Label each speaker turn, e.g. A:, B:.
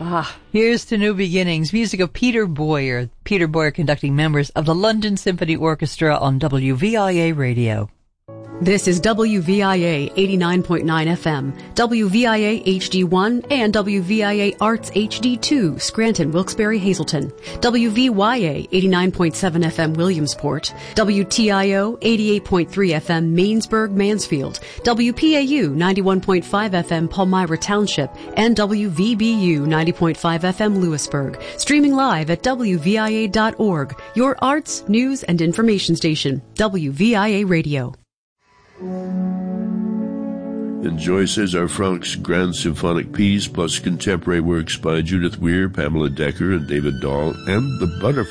A: Here's to New Beginnings, music of Peter Boyer. Peter Boyer conducting members of the London Symphony Orchestra on WVIA Radio.
B: This is WVIA 89.9 FM, WVIA HD1, and WVIA Arts HD2, Scranton, Wilkes-Barre, Hazleton, WVYA 89.7 FM, Williamsport, WTIO 88.3 FM, Mainsburg, Mansfield, WPAU 91.5 FM, Palmyra Township, and WVBU 90.5 FM, Lewisburg. Streaming live at WVIA.org, your arts, news, and information station, WVIA Radio.
C: Enjoy César Franck's Grand Symphonic Piece, plus contemporary works by Judith Weir, Pamela Decker, and David Dahl, and The Butterfly